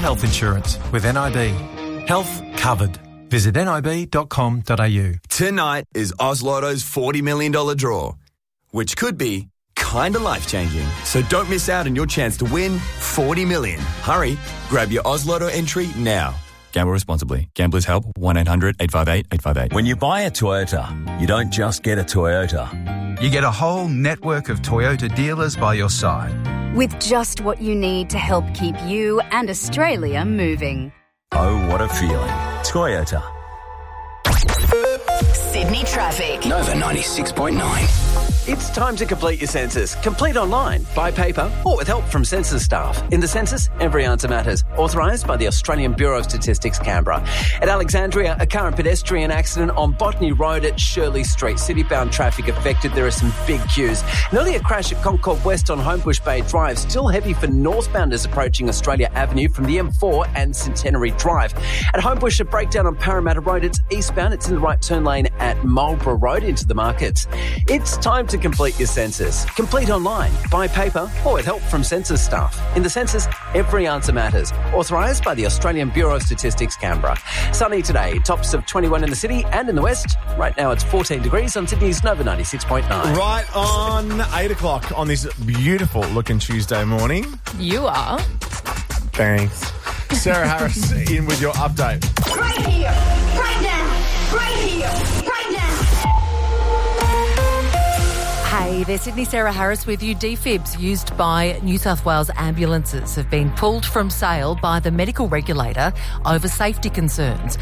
health insurance with NIB. Health covered. Visit nib.com.au. Tonight is Oz Lotto's $40 million draw, which could be kind of life-changing. So don't miss out on your chance to win $40 million. Hurry, grab your Oz Lotto entry now. Gamble responsibly. Gamblers Help 1-800-858-858. When you buy a Toyota, you don't just get a Toyota. You get a whole network of Toyota dealers by your side. With just what you need to help keep you and Australia moving. Oh, what a feeling. Toyota. Sydney traffic. Nova 96.9. It's time to complete your census. Complete online, by paper, or with help from census staff. In the census, every answer matters. Authorised by the Australian Bureau of Statistics, Canberra. At Alexandria, a car and pedestrian accident on Botany Road at Shirley Street. City-bound traffic affected. There are some big queues. An earlier crash at Concord West on Homebush Bay Drive. Still heavy for northbounders approaching Australia Avenue from the M4 and Centenary Drive. At Homebush, a breakdown on Parramatta Road. It's eastbound. It's in the right turn lane at Marlborough Road into the markets. It's time to complete your census. Complete online, by paper, or with help from census staff. In the census, every answer matters. Authorised by the Australian Bureau of Statistics, Canberra. Sunny today, tops of 21 in the city and in the west. Right now it's 14 degrees on Sydney's Nova 96.9. Right on 8 o'clock on this beautiful looking Tuesday morning. You are. Thanks. Sarah Harris in with your update. Right here, right now, right here, right now. Hey, there's Sydney Sarah Harris with you. Defibs used by New South Wales ambulances have been pulled from sale by the medical regulator over safety concerns.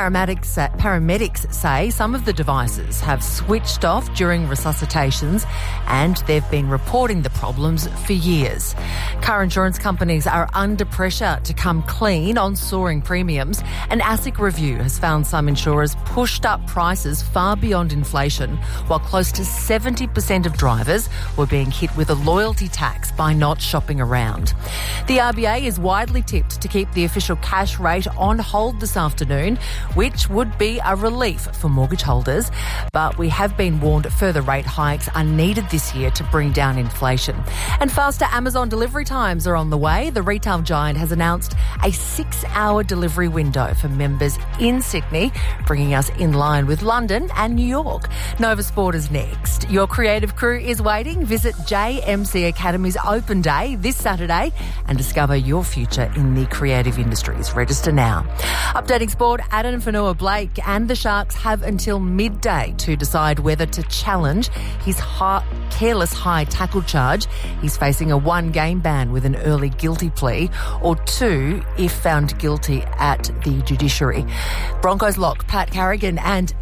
Paramedics say some of the devices have switched off during resuscitations and they've been reporting the problems for years. Car insurance companies are under pressure to come clean on soaring premiums. An ASIC review has found some insurers pushed up prices far beyond inflation, while close to 70% of drivers were being hit with a loyalty tax by not shopping around. The RBA is widely tipped to keep the official cash rate on hold this afternoon, which would be a relief for mortgage holders. But we have been warned further rate hikes are needed this year to bring down inflation. And faster Amazon delivery times are on the way. The retail giant has announced a 6-hour delivery window for members in Sydney, bringing us in line with London and New York. Nova Sport is next. Your creative crew is waiting. Visit JMC Academy's open day this Saturday and discover your future in the creative industries. Register now. Updating sport, Adam Fanua-Blake and the Sharks have until midday to decide whether to challenge his careless high tackle charge. He's facing a 1-game ban with an early guilty plea, or 2 if found guilty at the judiciary. Broncos lock Pat Carrigan and,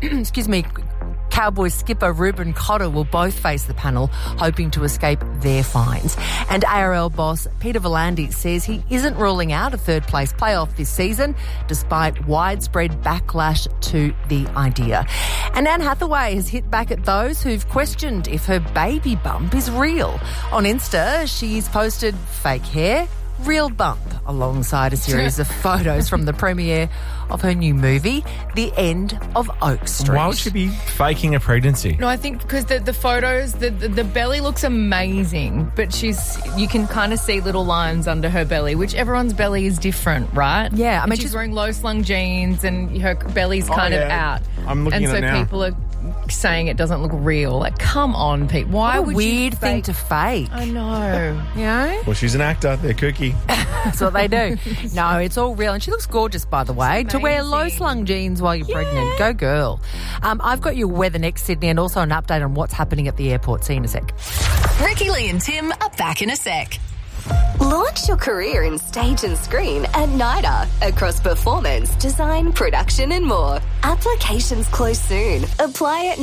Cowboys skipper Ruben Cotter will both face the panel, hoping to escape their fines. And ARL boss Peter V'landys says he isn't ruling out a third-place playoff this season, despite widespread backlash to the idea. And Anne Hathaway has hit back at those who've questioned if her baby bump is real. On Insta, she's posted fake hair, real bump, alongside a series of photos from the premiere of her new movie, The End of Oak Street. Why would she be faking a pregnancy? No, I think because the photos, the belly looks amazing, but you can kind of see little lines under her belly, which everyone's belly is different, right? Yeah, I mean, she's wearing low-slung jeans and her belly's kind of out. I'm looking at it now. And so people are saying it doesn't look real. Like, come on, Pete. Why would weird thing to fake? I know. You know? Well, she's an actor. They're kooky. That's what they do. No, it's all real. And she looks gorgeous, by the way. To wear low-slung jeans while you're pregnant. Go, girl. I've got your weather next, Sydney, and also an update on what's happening at the airport. See you in a sec. Ricky Lee and Tim are back in a sec. Launch your career in stage and screen at NIDA across performance, design, production and more. Applications close soon. Apply at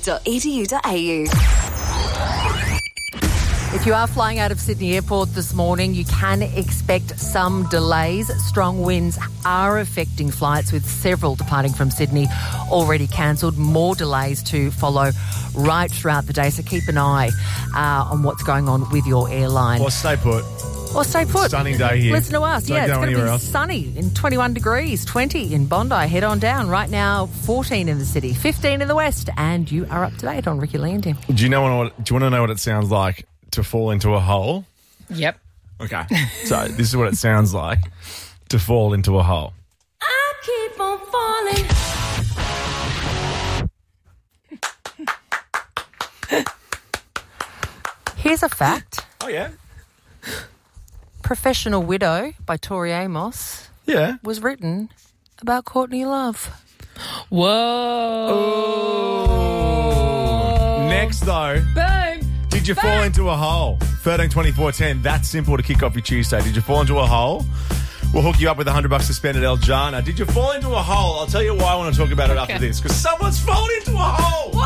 nida.edu.au. If you are flying out of Sydney Airport this morning, you can expect some delays. Strong winds are affecting flights, with several departing from Sydney already cancelled. More delays to follow right throughout the day, so keep an eye on what's going on with your airline. Or stay put. Or stay put. Stunning day here. Listen to us. Don't it's go going to be else. sunny in 21 degrees, 20 in Bondi. Head on down. Right now, 14 in the city, 15 in the west, and you are up to date on Ricky Lee and Tim. Do you want to know what it sounds like to fall into a hole? Yep. Okay. So this is what it sounds like. to fall into a hole? I keep on falling. Here's a fact. Oh, yeah? Professional Widow by Tori Amos was written about Courtney Love. Whoa. Next, though. Bang. Did you fall into a hole? 13 24 10. That's simple to kick off your Tuesday. Did you fall into a hole? We'll hook you up with $100 to spend at El Jana. Did you fall into a hole? I'll tell you why I want to talk about it after this. Because someone's fallen into a hole. What?